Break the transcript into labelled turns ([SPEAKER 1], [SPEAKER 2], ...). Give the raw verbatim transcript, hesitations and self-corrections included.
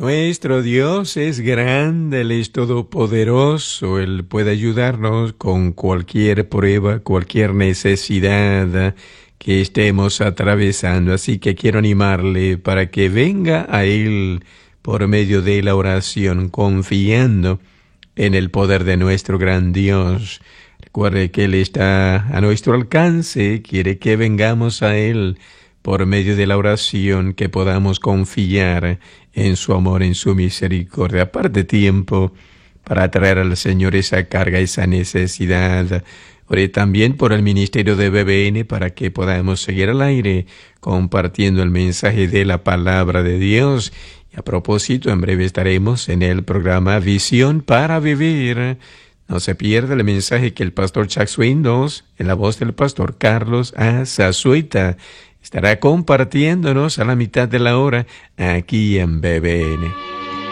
[SPEAKER 1] Nuestro Dios es grande, Él es todopoderoso, Él puede ayudarnos con cualquier prueba, cualquier necesidad que estemos atravesando. Así que quiero animarle para que venga a Él por medio de la oración, confiando en el poder de nuestro gran Dios. Recuerde que Él está a nuestro alcance, quiere que vengamos a Él por medio de la oración, que podamos confiar en su amor, en su misericordia. Aparte tiempo para traer al Señor esa carga, esa necesidad. Oré también por el ministerio de B B N para que podamos seguir al aire compartiendo el mensaje de la palabra de Dios. Y a propósito, en breve estaremos en el programa Visión para Vivir. No se pierda el mensaje que el pastor Chuck Swindoll, en la voz del pastor Carlos Azazueta, estará compartiéndonos a la mitad de la hora aquí en B B N.